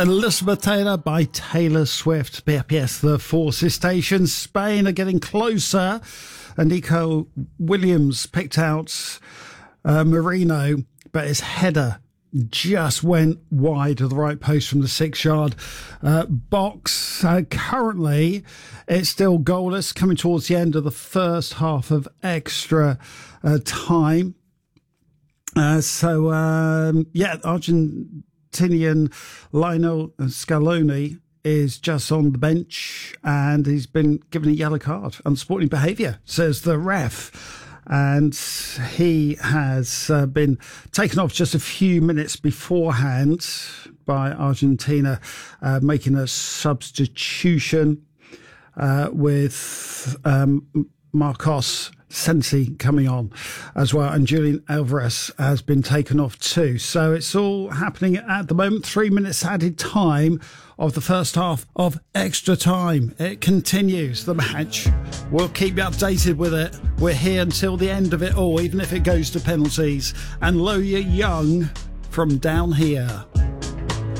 Elizabeth Taylor by Taylor Swift. BFPS, the Forces Station. Spain are getting closer. And Nico Williams picked out Marino, but his header just went wide of the right post from the 6-yard box. Currently, it's still goalless, coming towards the end of the first half of extra time. Argentinian Lionel Scaloni is just on the bench and he's been given a yellow card. Unsporting behaviour, says the ref. And he has been taken off just a few minutes beforehand by Argentina, making a substitution with Marcos Sensi coming on as well, and Julian Alvarez has been taken off too. So it's all happening at the moment. 3 minutes added time of the first half of extra time. It continues, the match. We'll keep you updated with it. We're here until the end of it all, even if it goes to penalties. And Loya Young from Down Here.